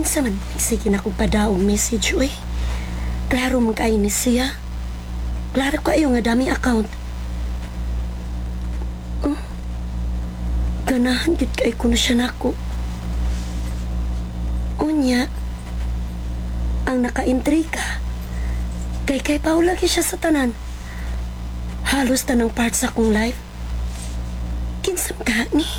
Unsa man, sige na kong padaong message, uy. Klaro man kayo ni siya. Klaro kayo nga daming account. Ganahan yun kay kuno siya nako. Unya, ang naka-intriga, kay paulagi siya sa tanan. Halos tanang part sa akong life. Kinsam ka ni?